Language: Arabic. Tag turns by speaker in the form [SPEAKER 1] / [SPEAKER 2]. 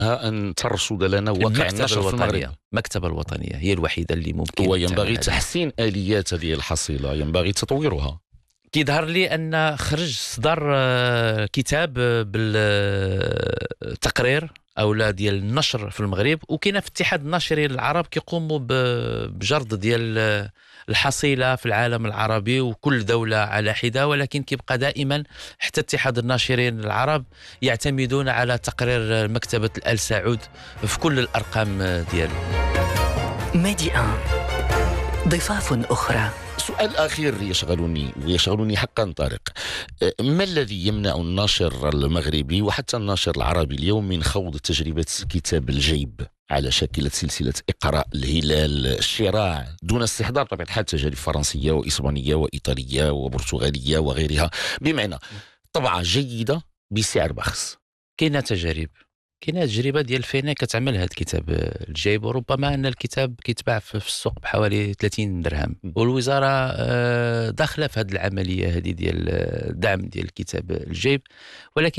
[SPEAKER 1] أن ترصد لنا واقع
[SPEAKER 2] المكتبة
[SPEAKER 1] النشر في المغرب.
[SPEAKER 2] الوطنية، المكتبة الوطنية هي الوحيدة اللي ممكن
[SPEAKER 1] وينبغي
[SPEAKER 2] تعمل هذا.
[SPEAKER 1] تحسين آليات هذه الحصيلة، ينبغي تطويرها.
[SPEAKER 2] كيظهر لي أن صدر كتاب بالتقرير أو لا ديال النشر في المغرب، وكاين في اتحاد الناشرين العرب كيقوموا بجرد ديال الحصيلة في العالم العربي وكل دولة على حدة، ولكن كيبقى دائما حتى اتحاد الناشرين العرب يعتمدون على تقرير مكتبة الآل سعود في كل الأرقام ديالو.
[SPEAKER 3] ميدي آن ضفاف أخرى.
[SPEAKER 1] سؤال أخير يشغلني حقا طارق، ما الذي يمنع الناشر المغربي وحتى الناشر العربي اليوم من خوض تجربة كتاب الجيب على شاكلة سلسلة اقرأ، الهلال، الشراع، دون استحضار طبيعة الحال تجارب فرنسية وإسبانية وإيطالية وبرتغالية وغيرها، بمعنى طبعة جيدة بسعر بخس؟
[SPEAKER 2] كاينه تجربه ديال فينا كتعمل هذا الكتاب الجايب، وربما ان الكتاب كيتباع في السوق بحوالي 30 درهم، والوزاره داخله في هذه العمليه هذه ديال الدعم ديال الكتاب الجايب، ولكن